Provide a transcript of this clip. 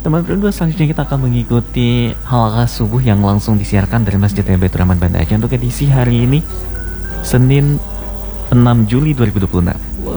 Teman berdua, selanjutnya kita akan mengikuti halaqah subuh yang langsung disiarkan dari Masjid Baitur Rahman Banda Aceh untuk edisi hari ini, Senin 6 Juli 2026.